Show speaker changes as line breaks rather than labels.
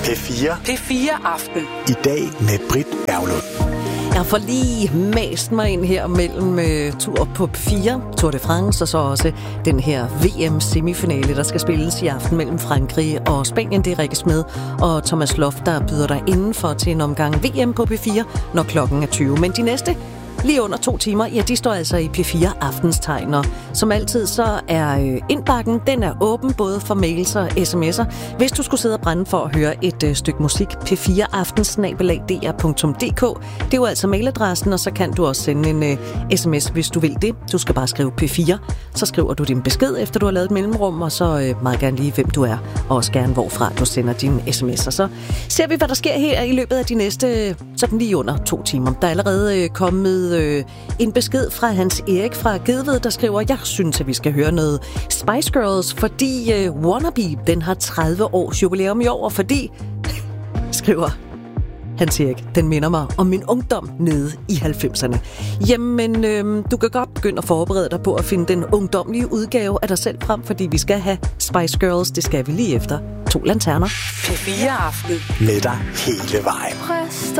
P4.
P4 Aften.
I dag med Britt Berglund.
Jeg får lige mast mig ind her mellem tur på P4, Tour de France, og så også den her VM-semifinale, der skal spilles i aften mellem Frankrig og Spanien. Det er Rikke Smed og Thomas Loft, der byder dig indenfor til en omgang VM på P4, når klokken er 20. Men de næste lige under 2 timer, ja, de står altså i P4 Aftenstegn. Og som altid, så er indbakken, den er åben både for mails og sms'er. Hvis du skulle sidde og brænde for at høre et stykke musik, p4aftens@dr.dk. Det er jo altså mailadressen, og så kan du også sende en sms, hvis du vil det. Du skal bare skrive P4, så skriver du din besked, efter du har lavet et mellemrum, og så meget gerne lige, hvem du er, og også gerne, hvorfra du sender dine sms'er. Så ser vi, hvad der sker her i løbet af de næste, sådan lige under 2 timer. Der er allerede kommet en besked fra Hans Erik fra Gedved, der skriver, jeg synes, at vi skal høre noget Spice Girls, fordi Wannabe, den har 30 års jubilæum i år, og fordi, skriver Hans Erik, den minder mig om min ungdom nede i 90'erne. Jamen, du kan godt begynde at forberede dig på at finde den ungdomlige udgave af dig selv frem, fordi vi skal have Spice Girls, det skal vi lige efter 2 lanterner.
P4 Aften.
Med dig hele vejen.